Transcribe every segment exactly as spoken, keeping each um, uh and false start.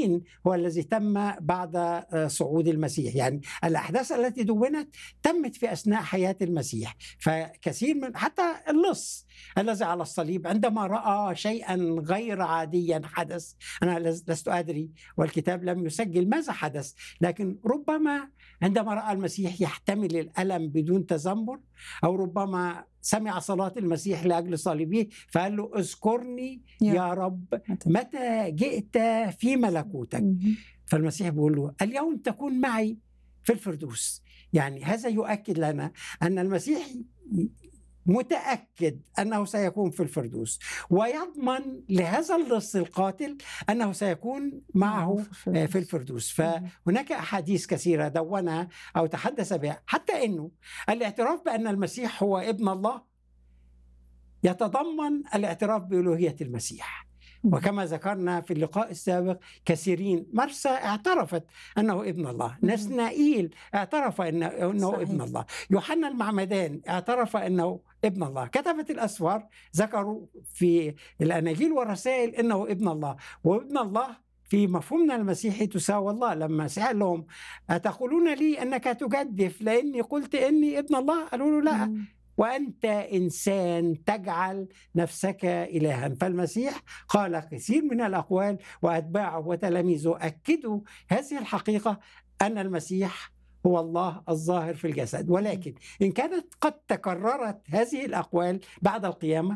الدين هو الذي تم بعد صعود المسيح. يعني الأحداث التي دونت تمت في أثناء حياة المسيح. فكثير من حتى اللص الذي على الصليب عندما رأى شيئا غير عاديا حدث، أنا لست أدري والكتاب لم يسجل ماذا حدث، لكن ربما عندما رأى المسيح يحتمل الألم بدون تذمر، أو ربما سمع صلاة المسيح لأجل صليبه فقال له اذكرني يا رب متى جئت في ملكوتك. فالمسيح بيقول له اليوم تكون معي في الفردوس. يعني هذا يؤكد لنا أن المسيح متأكد أنه سيكون في الفردوس، ويضمن لهذا اللص القاتل أنه سيكون معه في الفردوس. فهناك أحاديث كثيرة دونها أو تحدث بها، حتى أنه الاعتراف بأن المسيح هو ابن الله يتضمن الاعتراف بألوهية المسيح. وكما ذكرنا في اللقاء السابق كثيرين، مرسى اعترفت أنه ابن الله، نسنائيل اعترف أنه صحيح. ابن الله، يوحنا المعمدان اعترف أنه ابن الله، كتبة الأسفار ذكروا في الأناجيل والرسائل أنه ابن الله. وابن الله في مفهومنا المسيحي تساوي الله. لما سأل لهم أتقولون لي أنك تجدف لأني قلت إني ابن الله؟ قالوا له لا، وأنت إنسان تجعل نفسك إلها. فالمسيح قال كثير من الأقوال، وأتباعه وتلاميذه أكدوا هذه الحقيقة أن المسيح هو الله الظاهر في الجسد. ولكن إن كانت قد تكررت هذه الأقوال بعد القيامة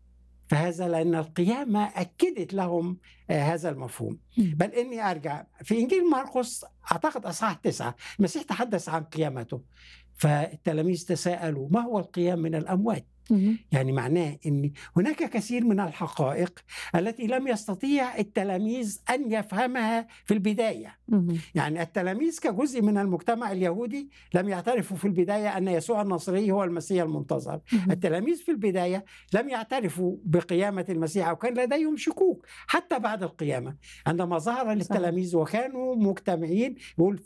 فهذا لأن القيامة أكدت لهم هذا المفهوم. بل إني أرجع في إنجيل مرقس أعتقد أصحاح تسعة، المسيح تحدث عن قيامته، فالتلاميذ تساءلوا ما هو القيام من الأموات؟ يعني معناه أن هناك كثير من الحقائق التي لم يستطيع التلاميذ أن يفهمها في البداية. يعني التلاميذ كجزء من المجتمع اليهودي لم يعترفوا في البداية أن يسوع الناصري هو المسيح المنتظر. التلاميذ في البداية لم يعترفوا بقيامة المسيح، وكان لديهم شكوك حتى بعد القيامة. عندما ظهر للتلاميذ وكانوا مجتمعين يقول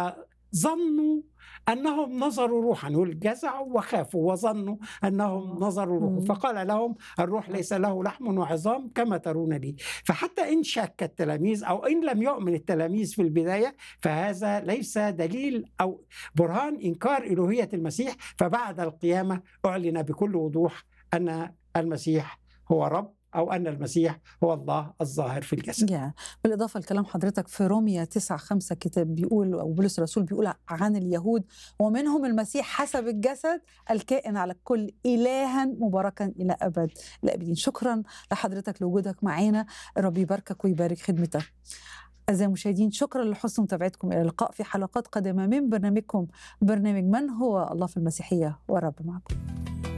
فظنوا أنهم نظروا روحا، يقول جزعوا وخافوا وظنوا أنهم نظروا روحا، فقال لهم الروح ليس له لحم وعظام كما ترون لي. فحتى إن شك التلاميذ أو إن لم يؤمن التلاميذ في البداية فهذا ليس دليل أو برهان إنكار إلوهية المسيح. فبعد القيامة أعلن بكل وضوح أن المسيح هو رب، أو أن المسيح هو الله الظاهر في الجسد. yeah. بالإضافة لكلام حضرتك في رومية تسعة خمسة كتاب بيقول، أو بولس الرسول بيقول عن اليهود ومنهم المسيح حسب الجسد الكائن على الكل إلها مباركا إلى أبد الآبدين. شكرا لحضرتك لوجودك معنا، الرب يباركك ويبارك خدمتك. أعزائي المشاهدين، شكرا لحسن متابعتكم. إلى اللقاء في حلقات قادمة من برنامجكم برنامج من هو الله في المسيحية، والرب معكم.